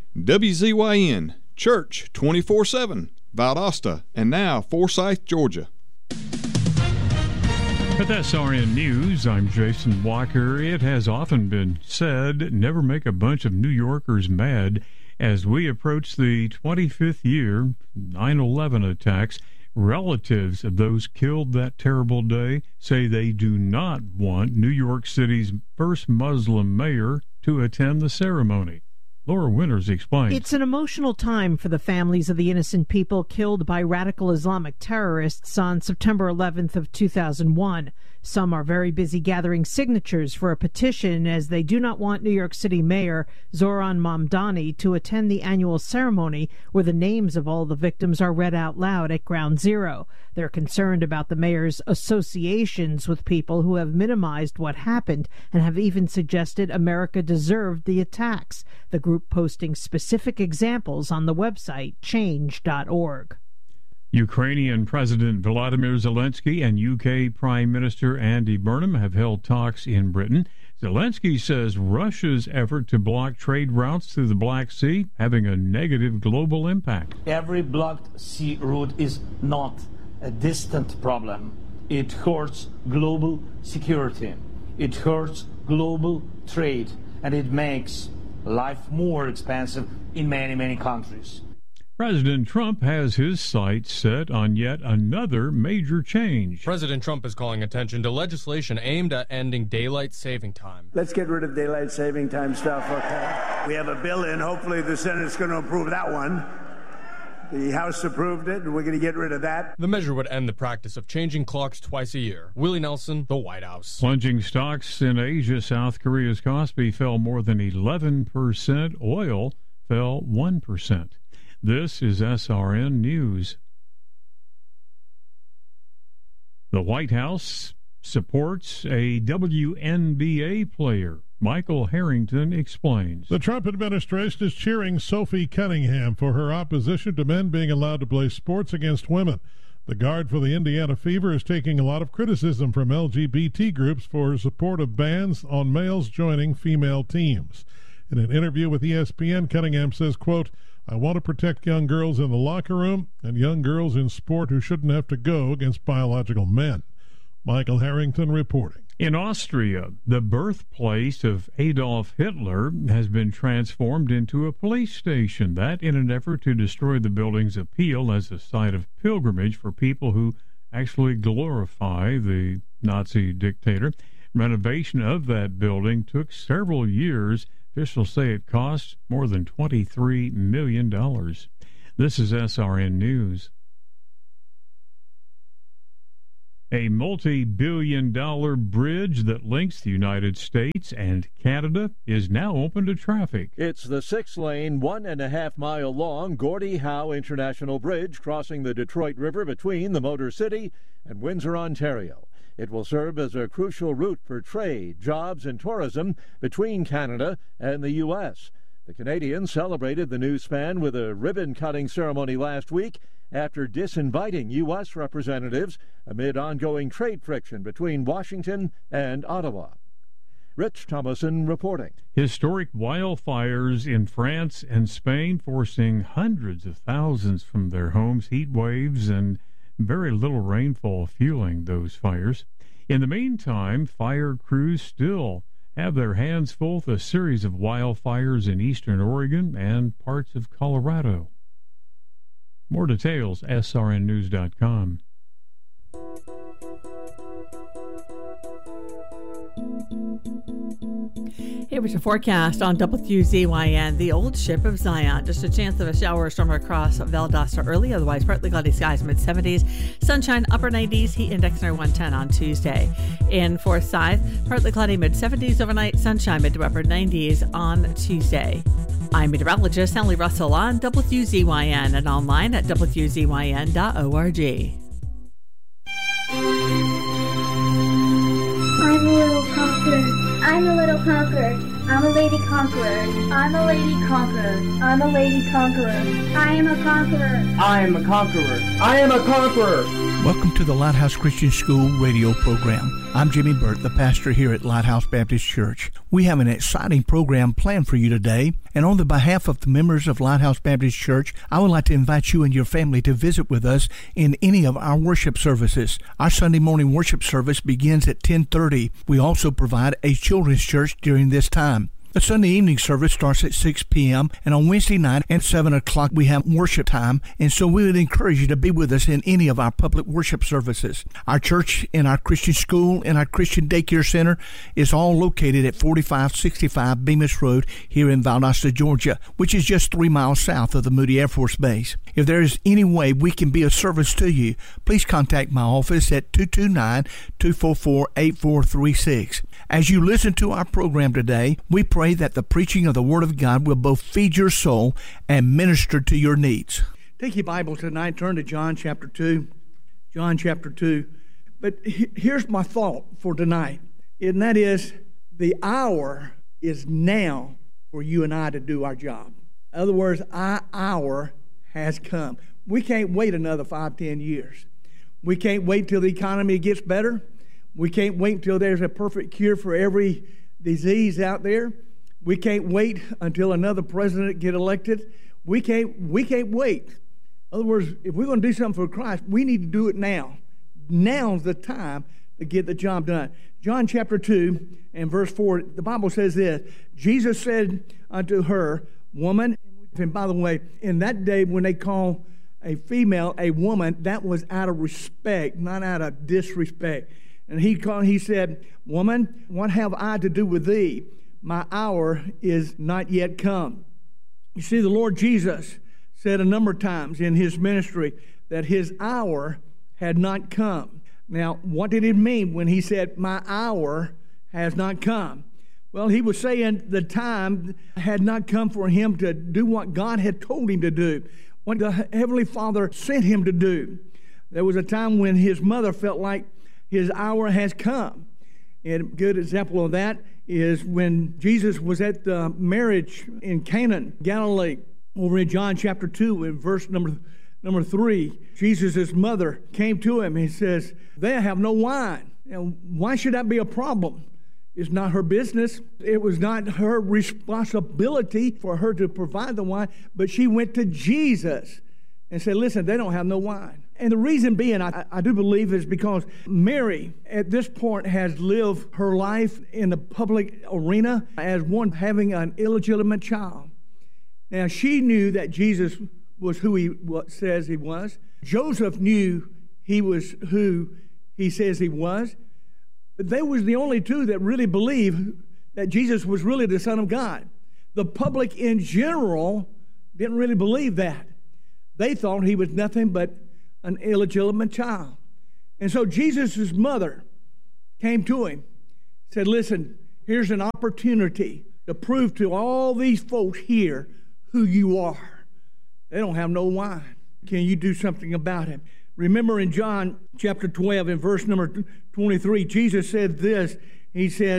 WZYN, Church 24/7, Valdosta, and now Forsyth, Georgia. With SRN News, I'm Jason Walker. It has often been said, never make a bunch of New Yorkers mad. As we approach the 25th year, 9/11 attacks, relatives of those killed that terrible day say they do not want New York City's first Muslim mayor to attend the ceremony. Laura Winters explains. It's an emotional time for the families of the innocent people killed by radical Islamic terrorists on September 11th of 2001. Some are very busy gathering signatures for a petition as they do not want New York City Mayor Zohran Mamdani to attend the annual ceremony where the names of all the victims are read out loud at Ground Zero. They're concerned about the mayor's associations with people who have minimized what happened and have even suggested America deserved the attacks. The group posting specific examples on the website change.org. Ukrainian President Volodymyr Zelensky and UK Prime Minister Andy Burnham have held talks in Britain. Zelensky says Russia's effort to block trade routes through the Black Sea having a negative global impact. Every blocked sea route is not a distant problem. It hurts global security. It hurts global trade, and it makes life more expensive in many, many countries. President Trump has his sights set on yet another major change. President Trump is calling attention to legislation aimed at ending daylight saving time. Let's get rid of daylight saving time stuff, okay? We have a bill in. Hopefully the Senate's going to approve that one. The House approved it, and we're going to get rid of that. The measure would end the practice of changing clocks twice a year. Willie Nelson, the White House. Plunging stocks in Asia, South Korea's Kospi fell more than 11%. Oil fell 1%. This is SRN News. The White House supports a WNBA player. Michael Harrington explains. The Trump administration is cheering Sophie Cunningham for her opposition to men being allowed to play sports against women. The guard for the Indiana Fever is taking a lot of criticism from LGBT groups for support of bans on males joining female teams. In an interview with ESPN, Cunningham says, quote, "I want to protect young girls in the locker room and young girls in sport who shouldn't have to go against biological men." Michael Harrington reporting. In Austria, the birthplace of Adolf Hitler has been transformed into a police station. That in an effort to destroy the building's appeal as a site of pilgrimage for people who actually glorify the Nazi dictator. Renovation of that building took several years. Officials say it cost more than $23 million. This is SRN News. A multi-billion-dollar bridge that links the United States and Canada is now open to traffic. It's the 6-lane, 1.5-mile-long Gordie Howe International Bridge crossing the Detroit River between the Motor City and Windsor, Ontario. It will serve as a crucial route for trade, jobs, and tourism between Canada and the U.S. The Canadians celebrated the new span with a ribbon-cutting ceremony last week after disinviting U.S. representatives amid ongoing trade friction between Washington and Ottawa. Rich Thomason reporting. Historic wildfires in France and Spain forcing hundreds of thousands from their homes, heat waves, and very little rainfall fueling those fires. In the meantime, fire crews still have their hands full with a series of wildfires in eastern Oregon and parts of Colorado. More details, srnnews.com. Here was your forecast on WZYN. The old ship of Zion. Just a chance of a shower or storm across Valdosta early. Otherwise, partly cloudy skies, mid-70s. Sunshine, upper 90s. Heat index near 110 on Tuesday. In Forsyth, partly cloudy, mid-70s overnight. Sunshine, mid to upper 90s on Tuesday. I'm meteorologist Emily Russell on WZYN and online at WZYN.org. I'm a little conqueror. I'm a little conqueror. I'm a lady conqueror. I'm a lady conqueror. I'm a lady conqueror. I am a conqueror. I am a conqueror. I am a conqueror. Welcome to the Lighthouse Christian School radio program. I'm Jimmy Burt, the pastor here at Lighthouse Baptist Church. We have an exciting program planned for you today, and on the behalf of the members of Lighthouse Baptist Church, I would like to invite you and your family to visit with us in any of our worship services. Our Sunday morning worship service begins at 10:30. We also provide a children's church during this time. The Sunday evening service starts at 6 p.m. and on Wednesday night at 7 o'clock we have worship time, and so we would encourage you to be with us in any of our public worship services. Our church and our Christian school and our Christian daycare center is all located at 4565 Bemis Road here in Valdosta, Georgia, which is just 3 miles south of the Moody Air Force Base. If there is any way we can be of service to you, please contact my office at 229-244-8436. As you listen to our program today, we pray that the preaching of the Word of God will both feed your soul and minister to your needs. Take your Bible tonight, turn to John chapter 2. John chapter 2. But here's my thought for tonight, and that is the hour is now for you and I to do our job. In other words, our hour has come. We can't wait another 5-10 years. We can't wait till the economy gets better. We can't wait until there's a perfect cure for every disease out there. We can't wait until another president get elected. We can't wait. In other words, if we're going to do something for Christ, we need to do it now. Now's the time to get the job done. John chapter 2 and verse 4, the Bible says this: Jesus said unto her, Woman, and by the way, in that day when they call a female a woman, that was out of respect, not out of disrespect. And he said, Woman, what have I to do with thee? My hour is not yet come. You see, the Lord Jesus said a number of times in his ministry that his hour had not come. Now, what did it mean when he said, my hour has not come? Well, he was saying the time had not come for him to do what God had told him to do, what the Heavenly Father sent him to do. There was a time when his mother felt like his hour has come. And a good example of that is when Jesus was at the marriage in Cana, Galilee, over in John chapter 2 in verse number 3. Jesus' mother came to him and says, they have no wine. And why should that be a problem? It's not her business. It was not her responsibility for her to provide the wine, but she went to Jesus and said, listen, they don't have no wine. And the reason being, I do believe, is because Mary, at this point, has lived her life in the public arena as one having an illegitimate child. Now, she knew that Jesus was who he says he was. Joseph knew he was who he says he was. But they was the only two that really believed that Jesus was really the Son of God. The public in general didn't really believe that. They thought he was nothing but an illegitimate child. And so Jesus' mother came to him, said, listen, here's an opportunity to prove to all these folks here who you are. They don't have no wine. Can you do something about it? Remember in John chapter 12 and verse number 23, Jesus said this. He said,